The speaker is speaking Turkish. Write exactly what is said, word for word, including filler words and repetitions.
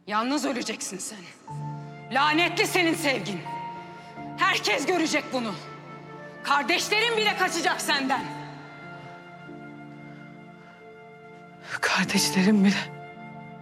Yalnız öleceksin sen. Lanetli senin sevgin. Herkes görecek bunu. Kardeşlerin bile kaçacak senden. Kardeşlerim bile.